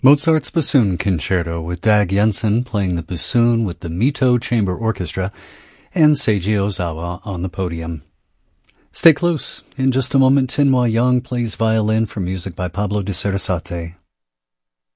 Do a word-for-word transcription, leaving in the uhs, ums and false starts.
Mozart's Bassoon Concerto with Dag Jensen playing the bassoon with the Mito Chamber Orchestra and Seiji Ozawa on the podium. Stay close. In just a moment, Tin-Moi Young plays violin for music by Pablo de Sarasate.